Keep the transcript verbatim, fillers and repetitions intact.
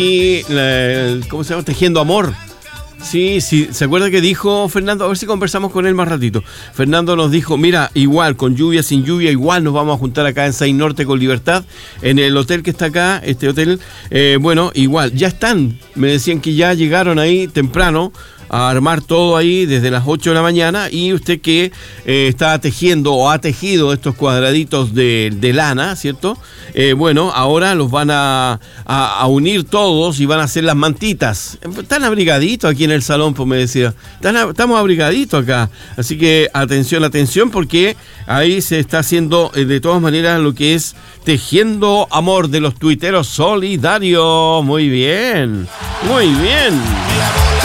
Y, la, ¿cómo se llama? Tejiendo amor. Sí, sí, ¿se acuerda que dijo Fernando? A ver si conversamos con él más ratito. Fernando nos dijo, mira, igual, con lluvia, sin lluvia, igual nos vamos a juntar acá en Sain Norte con Libertad, en el hotel que está acá, este hotel, eh, bueno, igual, ya están, me decían que ya llegaron ahí temprano a armar todo ahí desde las ocho de la mañana, y usted que eh, está tejiendo o ha tejido estos cuadraditos de, de lana, ¿cierto? Eh, bueno, ahora los van a, a, a unir todos y van a hacer las mantitas. Están abrigaditos aquí en el salón, pues me decía. Están, estamos abrigaditos acá. Así que atención, atención, porque ahí se está haciendo eh, de todas maneras lo que es tejiendo amor de los tuiteros solidarios. Muy bien, muy bien.